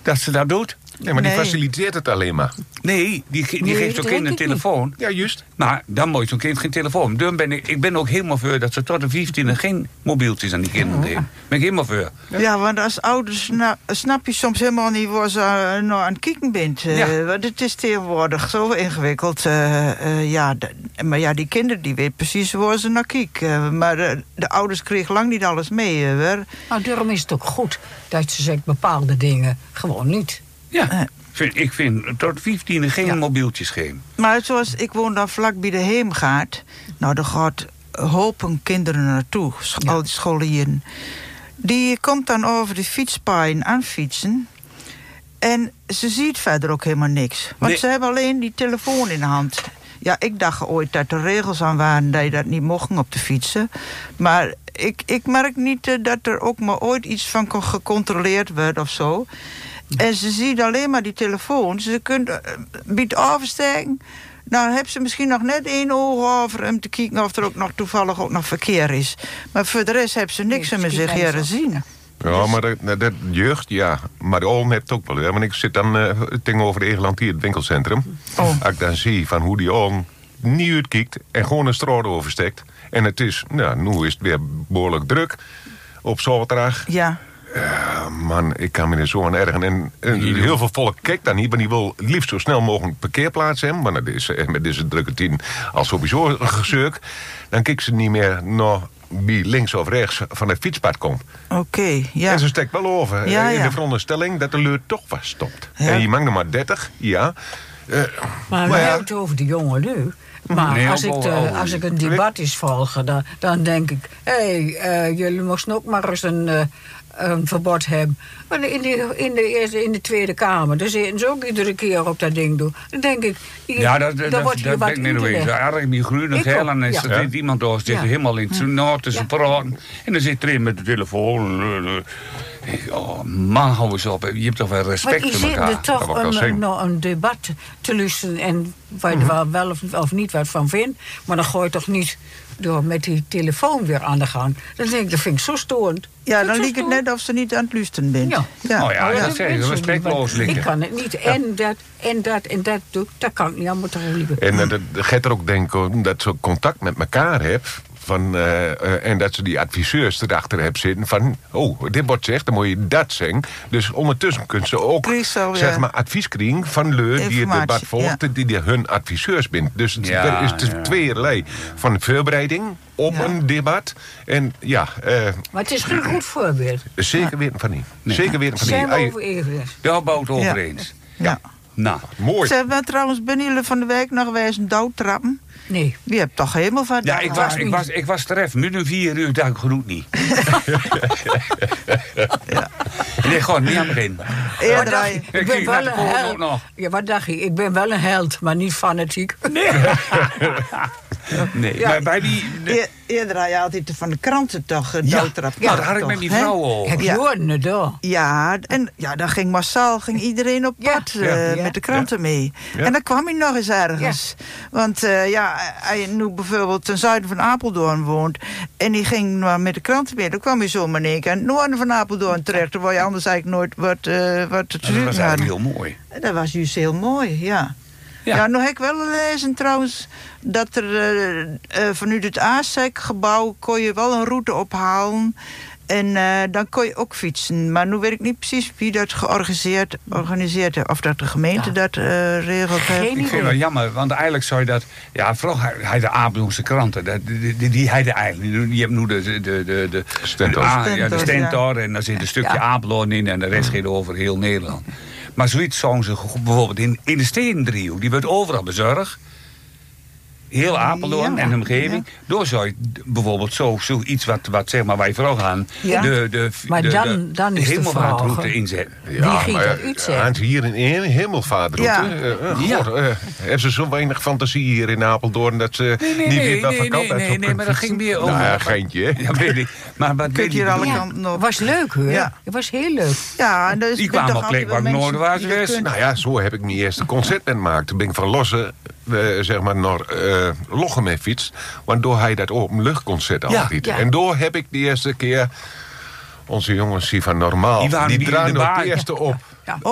dat ze dat doet. Nee, maar die faciliteert het alleen maar. Nee, die geeft zo'n kind een telefoon. Ja, juist. Maar dan moet zo'n kind geen telefoon. Dus ik ben ook helemaal voor dat ze tot de 15e geen mobieltjes aan die kinderen geven. Ben ik helemaal voor. Ja, want als ouders snap je soms helemaal niet waar ze nou aan het kijken bent. Want het is tegenwoordig zo ingewikkeld. Maar ja, die kinderen die weten precies waar ze naar kijken. Maar de ouders kregen lang niet alles mee. Nou, daarom is het ook goed dat ze zegt bepaalde dingen gewoon niet. Ja, ik vind tot 15e geen mobieltjes geven. Maar zoals ik woon dan vlak bij de Heemgaard. Nou, daar gaat hopen kinderen naartoe, al die scholieren. Die komt dan over de fietspaaien aan fietsen. En ze ziet verder ook helemaal niks. Want ze hebben alleen die telefoon in de hand. Ja, ik dacht ooit dat er regels aan waren dat je dat niet mocht op de fietsen. Maar ik merk niet dat er ook maar ooit iets van gecontroleerd wordt of zo. En ze ziet alleen maar die telefoon. Ze kunnen biedt oversteken. Nou hebben ze misschien nog net één oog over om te kijken of er ook nog toevallig ook nog verkeer is. Maar voor de rest hebben ze niks om zich jaren zien. Ja, maar dat jeugd, ja. Maar de oom heeft het ook wel. Hè? Want ik zit dan tegenover de Egeland hier, het winkelcentrum. Als ik dan zie van hoe die oom niet uitkijkt en gewoon een straat oversteekt. En het is, nou, nu is het weer behoorlijk druk op zaterdag. Ja. Man, ik kan me er zo aan ergen. En heel veel volk kijkt daar niet, maar die wil liefst zo snel mogelijk parkeerplaats hebben. Want dat is met deze drukke tien als sowieso een gezeuk. Dan kijkt ze niet meer naar wie links of rechts van het fietspad komt. Oké, ja. En ze steekt wel over in de veronderstelling dat de leur toch vast stopt. Ja. En je mag nog maar 30, ja. Maar we hebben het over de jonge lui. Maar als ik een debat is volgen, dan denk ik... jullie moesten ook maar eens een verbod hebben. Maar in de Tweede Kamer, daar zitten ze ook iedere keer op dat ding doen. Dan denk ik... dat ben ik niet eens. Erg die groen en geel en er zit iemand door, zit helemaal in het noord tussen praten. En dan zit er in met de telefoon... Oh man, hou eens op. Je hebt toch wel respect voor elkaar. Maar je zit er toch een debat te luisteren... en waar je er wel of niet wat van vindt... maar dan gooi je toch niet door met die telefoon weer aan de gang. Dan denk ik, dat vind ik zo storend. Ja, dan liep het net of ze niet aan het luisteren bent. Ja. Oh ja, dat zeg je, respectloos liggen. Ik kan het niet. En dat doe ik. Dat kan ik niet aan moeten liepen. En dat gaat er ook denken dat ze contact met elkaar hebben... en dat ze die adviseurs erachter hebben zitten van... dit wordt zegt, dan moet je dat zeggen. Dus ondertussen kunnen ze ook zeg maar, advies krijgen van leur die het debat volgt... die hun adviseurs bent. Dus het is tweeërlei van voorbereiding op een debat. En maar het is geen goed voorbeeld. Zeker weten van niet. Nee. Zeker weten van niet. Zijn we over eens? Daar bouwt over eens. Ja. Nou, mooi. Ze hebben trouwens, ben jullie van de week nog geweest een doodtrappen? Nee. Je hebt toch helemaal van... Ja, ik was terecht. Midden 4 uur dacht ik genoeg niet. Nee, gewoon niet aan het begin. Ik ben wel een held. Ja, wat dacht je? Ik ben wel een held, maar niet fanatiek. Nee. Nee, maar bij die... Eerder had je altijd van de kranten toch een doodtrap. Ja, daar had ik met die vrouw over. Ik hoorde het door. Ja, en dan ging massaal iedereen op pad met de kranten mee. Ja. En dan kwam hij nog eens ergens. Ja. Want hij nu bijvoorbeeld ten zuiden van Apeldoorn woont... en die ging met de kranten mee, dan kwam hij zomaar in één keer aan het noorden van Apeldoorn terecht... waar je anders eigenlijk nooit wat te doen had. Dat was eigenlijk heel mooi. Dat was juist heel mooi, ja. Ja, nou heb ik wel lezen trouwens... dat er vanuit het ASEC-gebouw... kon je wel een route ophalen... en dan kon je ook fietsen. Maar nu weet ik niet precies wie dat georganiseerd heeft. Of dat de gemeente dat regelt heeft. Ik vind het wel jammer, want eigenlijk zou je dat... Ja, vooral hij de Apeldoornse kranten. Die hij eigenlijk... Je hebt nu de Stentor. En daar zit een stukje Apeldoorn in... en de rest gaat over heel Nederland. Maar zoiets zouden ze bijvoorbeeld in de Stedendriehoek... die wordt overal bezorgd. Heel Apeldoorn en de omgeving. Ja. Door zou je bijvoorbeeld zoiets wat zeg maar wij vooral gaan... de hemelvaartroute inzetten. Ja, wie gaat dat uitzetten? Hier in één hemelvaartroute. Hebben ze zo weinig fantasie hier in Apeldoorn... dat ze niet weet wat van kant uit Nee, maar dat ging meer over... Nou ja, geintje, hè? Ja, weet ik. Maar wat weet je alle kanten op? Het was leuk, hoor. Ja. Het was heel leuk. Ja, dus die kwamen op plek waar ik nooit was geweest. Nou ja, zo heb ik mijn eerste concert gemaakt. Toen ben ik van Lossen... zeg maar naar Lochem heeft fiets. Want door hij dat openluchtconcert altijd. En door heb ik de eerste keer onze jongens hier van Normaal. Die draaien op het eerste op.